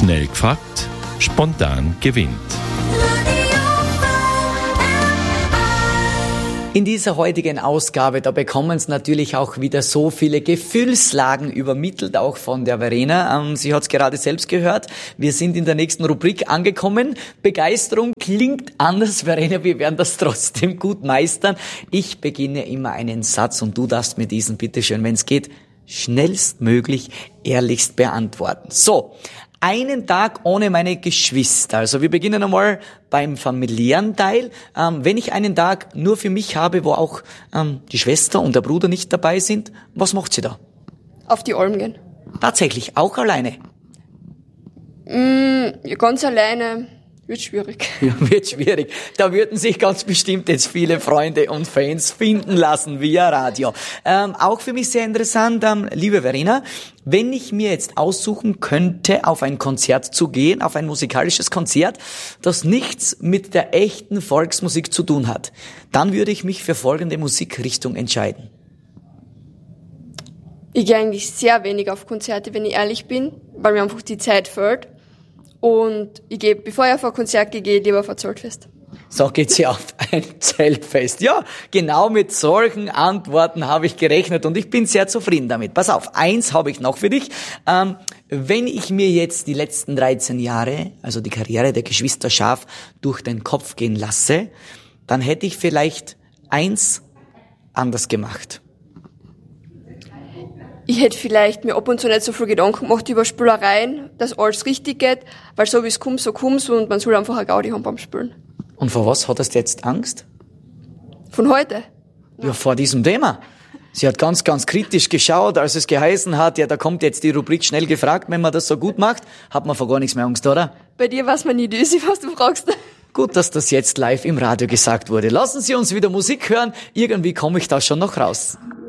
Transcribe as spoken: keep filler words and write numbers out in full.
Schnell gefragt, spontan gewinnt. In dieser heutigen Ausgabe, da bekommen Sie natürlich auch wieder so viele Gefühlslagen übermittelt, auch von der Verena. Ähm, sie hat es gerade selbst gehört. Wir sind in der nächsten Rubrik angekommen. Begeisterung klingt anders, Verena, wir werden das trotzdem gut meistern. Ich beginne immer einen Satz und du darfst mir diesen, bitteschön, wenn es geht, schnellstmöglich, ehrlichst beantworten. So. Einen Tag ohne meine Geschwister. Also wir beginnen einmal beim familiären Teil. Ähm, wenn ich einen Tag nur für mich habe, wo auch ähm, die Schwester und der Bruder nicht dabei sind, was macht sie da? Auf die Alm gehen. Tatsächlich, auch alleine? Mm, ganz alleine wird schwierig. Ja, wird schwierig. Da würden sich ganz bestimmt jetzt viele Freunde und Fans finden lassen via Radio. Ähm, auch für mich sehr interessant, ähm, liebe Verena, wenn ich mir jetzt aussuchen könnte, auf ein Konzert zu gehen, auf ein musikalisches Konzert, das nichts mit der echten Volksmusik zu tun hat, dann würde ich mich für folgende Musikrichtung entscheiden. Ich gehe eigentlich sehr wenig auf Konzerte, wenn ich ehrlich bin, weil mir einfach die Zeit fehlt. Und ich gehe, bevor ich auf ein Konzert gehe, gehe ich lieber auf ein Zeltfest. So geht sie auf ein Zeltfest. Ja, genau mit solchen Antworten habe ich gerechnet und ich bin sehr zufrieden damit. Pass auf, eins habe ich noch für dich. Ähm, wenn ich mir jetzt die letzten dreizehn Jahre, also die Karriere der Geschwister Schaaf, durch den Kopf gehen lasse, dann hätte ich vielleicht eins anders gemacht. Ich hätte vielleicht mir ab und zu nicht so viel Gedanken gemacht über Spielereien, dass alles richtig geht, weil so wie es kommt, so kommt's und man soll einfach eine Gaudi haben beim Spielen. Und vor was hattest du jetzt Angst? Von heute? Ja, vor diesem Thema. Sie hat ganz, ganz kritisch geschaut, als es geheißen hat, ja, da kommt jetzt die Rubrik schnell gefragt, wenn man das so gut macht, hat man vor gar nichts mehr Angst, oder? Bei dir weiß man nie düsi, was du fragst. Gut, dass das jetzt live im Radio gesagt wurde. Lassen Sie uns wieder Musik hören, irgendwie komme ich da schon noch raus.